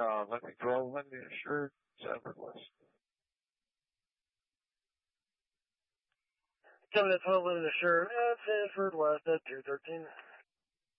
Let me call Lindy Assured, Sanford West. 712 Lindy Assured at Sanford West at 213.